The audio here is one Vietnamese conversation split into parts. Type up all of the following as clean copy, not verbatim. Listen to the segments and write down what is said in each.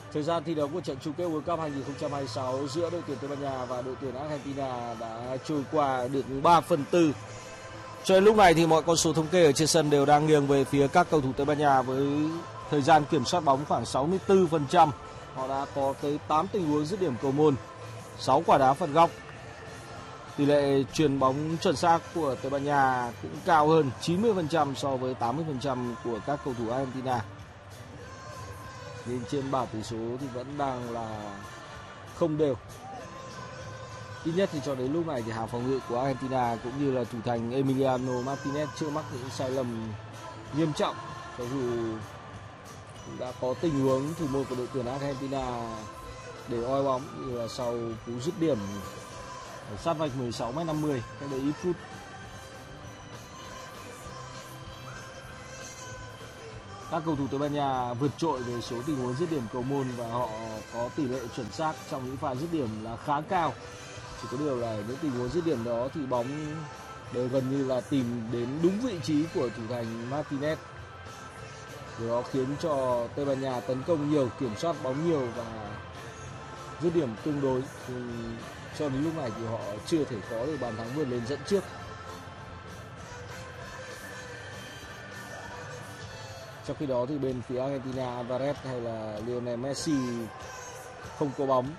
Thời gian thi đấu của trận chung kết World Cup 2026 giữa đội tuyển Tây Ban Nha và đội tuyển Argentina đã trôi qua được 3/4. Cho đến lúc này thì mọi con số thống kê ở trên sân đều đang nghiêng về phía các cầu thủ Tây Ban Nha với thời gian kiểm soát bóng khoảng 64%. Họ đã có tới 8 tình huống dứt điểm cầu môn, 6 quả đá phạt góc. Tỷ lệ chuyền bóng chuẩn xác của Tây Ban Nha cũng cao hơn 90% so với 80% của các cầu thủ Argentina. Nhưng trên bảng tỷ số thì vẫn đang là không đều. Ít nhất thì cho đến lúc này thì hàng phòng ngự của Argentina cũng như là thủ thành Emiliano Martinez chưa mắc những sai lầm nghiêm trọng. Cho dù đã có tình huống thủ môn của đội tuyển Argentina để oi bóng như là sau cú dứt điểm ở sát vạch 16m50 cách đây ít phút. Các cầu thủ Tây Ban Nha vượt trội về số tình huống dứt điểm cầu môn và họ có tỷ lệ chuẩn xác trong những pha dứt điểm là khá cao. Chỉ có điều là những tình huống dứt điểm đó thì bóng đều gần như là tìm đến đúng vị trí của thủ thành Martinez. Điều đó khiến cho Tây Ban Nha tấn công nhiều, kiểm soát bóng nhiều và dứt điểm tương đối. Thì cho đến lúc này thì họ chưa thể có được bàn thắng vượt lên dẫn trước. Trong khi đó thì bên phía Argentina, Alvarez hay là Lionel Messi không có bóng.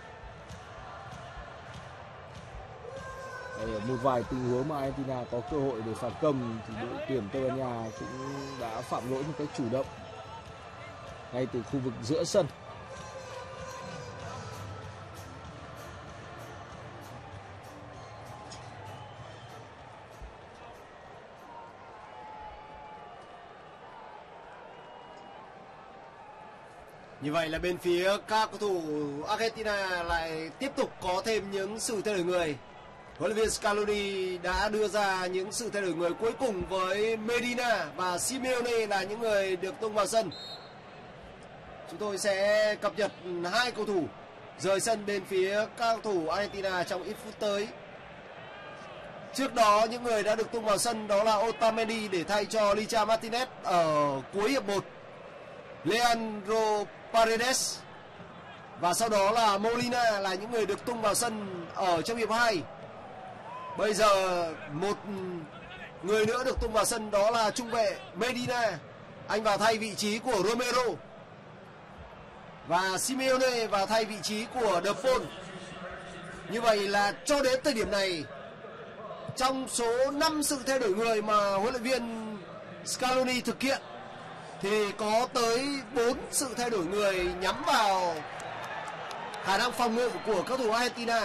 Ở một vài tình huống mà Argentina có cơ hội để phản công thì đội tuyển Tây Ban Nha cũng đã phạm lỗi một cách chủ động ngay từ khu vực giữa sân. Như vậy là bên phía các cầu thủ Argentina lại tiếp tục có thêm những sự thay đổi người. Huấn luyện viên Scaloni đã đưa ra những sự thay đổi người cuối cùng với Medina và Simeone là những người được tung vào sân. Chúng tôi sẽ cập nhật hai cầu thủ rời sân bên phía các cầu thủ Argentina trong ít phút tới. Trước đó những người đã được tung vào sân đó là Otamendi để thay cho Licha Martinez ở cuối hiệp 1. Leandro Paredes và sau đó là Molina là những người được tung vào sân ở trong hiệp 2. Bây giờ một người nữa được tung vào sân đó là trung vệ Medina. Anh vào thay vị trí của Romero. Và Simeone vào thay vị trí của De Paul. Như vậy là cho đến thời điểm này, trong số 5 sự thay đổi người mà huấn luyện viên Scaloni thực hiện thì có tới 4 sự thay đổi người nhắm vào khả năng phòng ngự của các thủ Argentina.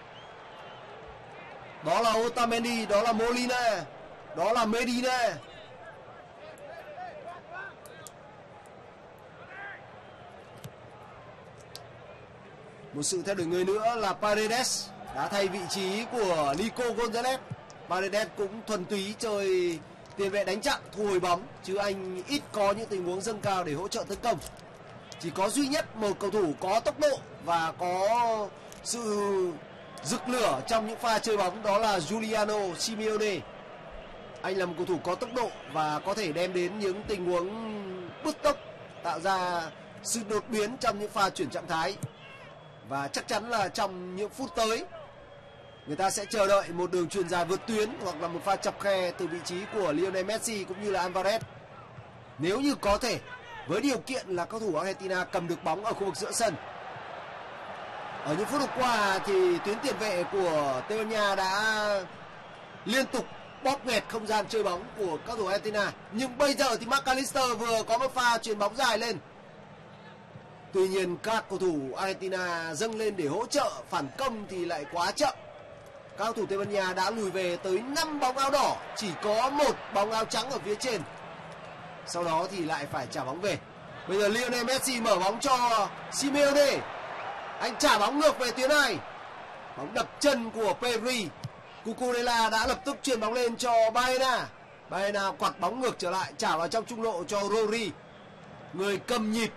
Đó là Otamendi, đó là Molina, đó là Medina. Một sự thay đổi người nữa là Paredes đã thay vị trí của Nico Gonzalez. Paredes cũng thuần túy chơi tiền vệ đánh chặn, thu hồi bóng, chứ anh ít có những tình huống dâng cao để hỗ trợ tấn công. Chỉ có duy nhất một cầu thủ có tốc độ và có sự rực lửa trong những pha chơi bóng, đó là Giuliano Simeone. Anh là một cầu thủ có tốc độ và có thể đem đến những tình huống bứt tốc, tạo ra sự đột biến trong những pha chuyển trạng thái. Và chắc chắn là trong những phút tới, người ta sẽ chờ đợi một đường chuyền dài vượt tuyến hoặc là một pha chọc khe từ vị trí của Lionel Messi cũng như là Alvarez. Nếu như có thể, với điều kiện là các thủ Argentina cầm được bóng ở khu vực giữa sân. Ở những phút vừa qua thì tuyến tiền vệ của Tây Ban Nha đã liên tục bóp nghẹt không gian chơi bóng của các thủ Argentina. Nhưng bây giờ thì McAllister vừa có một pha chuyền bóng dài lên. Tuy nhiên các cầu thủ Argentina dâng lên để hỗ trợ phản công thì lại quá chậm. Các cầu thủ Tây Ban Nha đã lùi về tới 5 bóng áo đỏ, chỉ có một bóng áo trắng ở phía trên. Sau đó thì lại phải trả bóng về. Bây giờ Lionel Messi mở bóng cho Simeone. Anh trả bóng ngược về tuyến này. Bóng đập chân của Pedri. Cucurella đã lập tức chuyền bóng lên cho Baena. Baena quặt bóng ngược trở lại, trả vào trong trung lộ cho Rodri, người cầm nhịp.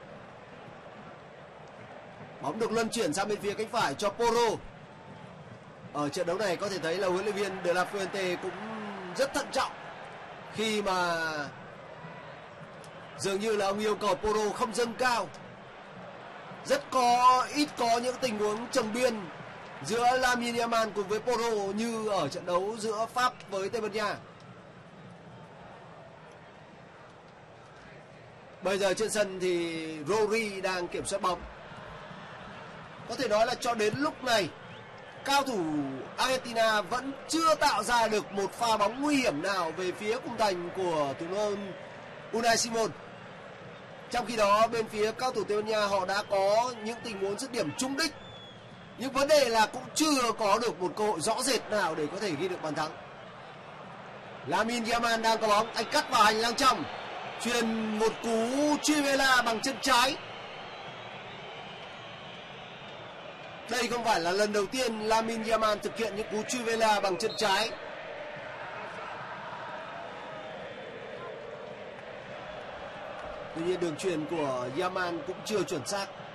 Bóng được luân chuyển sang bên phía cánh phải cho Porro. Ở trận đấu này có thể thấy là huấn luyện viên De La Fuente cũng rất thận trọng khi mà dường như là ông yêu cầu Porro không dâng cao. ít có những tình huống chồng biên giữa Lamine Yamal cùng với Porro như ở trận đấu giữa Pháp với Tây Ban Nha. Bây giờ trên sân thì Rodri đang kiểm soát bóng. Có thể nói là cho đến lúc này cao thủ Argentina vẫn chưa tạo ra được một pha bóng nguy hiểm nào về phía khung thành của thủ môn Unai Simon. Trong khi đó bên phía cao thủ Tây Ban Nha họ đã có những tình huống dứt điểm trúng đích, nhưng vấn đề là cũng chưa có được một cơ hội rõ rệt nào để có thể ghi được bàn thắng. Lamine Yamal đang có bóng, anh cắt vào hành lang trong, chuyền một cú Chivela bằng chân trái. Đây không phải là lần đầu tiên Lamine Yamal thực hiện những cú Chivela bằng chân trái. Tuy nhiên đường chuyền của Yamal cũng chưa chuẩn xác.